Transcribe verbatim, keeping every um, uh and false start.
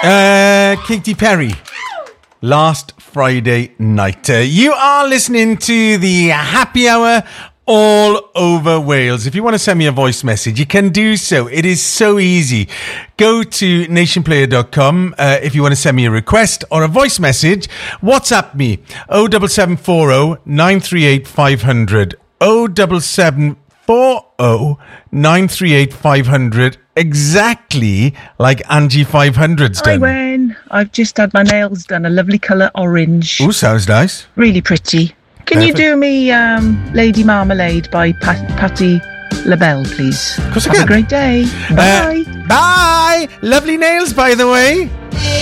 Uh, Katy Perry. Last Friday night. Uh, you are listening to the Happy Hour all over Wales. If you want to send me a voice message, you can do so. It is so easy. Go to nation player dot com uh, if you want to send me a request or a voice message. WhatsApp me oh seven seven four oh nine three eight five hundred oh seven seven four oh nine three eight five hundred, exactly like Angie five hundred's done. Hi, Wayne. I've just had my nails done, a lovely colour orange. Ooh, sounds nice. Really pretty. Can Perfect. you do me um, Lady Marmalade by Pat- Patti LaBelle, please? Of course I Have can. a great day. Bye. Uh, bye. Lovely nails, by the way.